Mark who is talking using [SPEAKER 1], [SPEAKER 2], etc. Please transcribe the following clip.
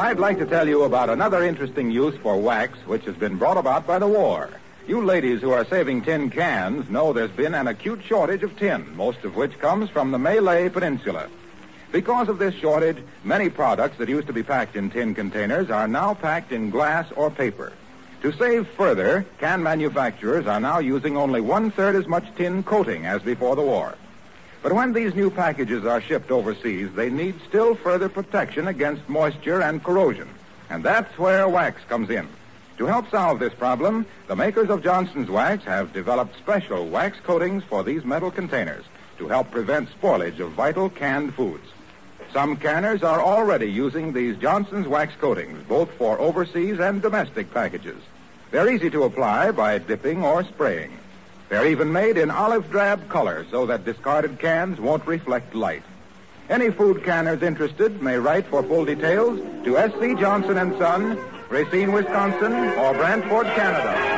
[SPEAKER 1] I'd like to tell you about another interesting use for wax which has been brought about by the war. You ladies who are saving tin cans know there's been an acute shortage of tin, most of which comes from the Malay Peninsula. Because of this shortage, many products that used to be packed in tin containers are now packed in glass or paper. To save further, can manufacturers are now using only 1/3 as much tin coating as before the war. But when these new packages are shipped overseas, they need still further protection against moisture and corrosion. And that's where wax comes in. To help solve this problem, the makers of Johnson's Wax have developed special wax coatings for these metal containers to help prevent spoilage of vital canned foods. Some canners are already using these Johnson's Wax coatings, both for overseas and domestic packages. They're easy to apply by dipping or spraying. They're even made in olive drab color so that discarded cans won't reflect light. Any food canners interested may write for full details to S.C. Johnson & Son, Racine, Wisconsin, or Brantford, Canada.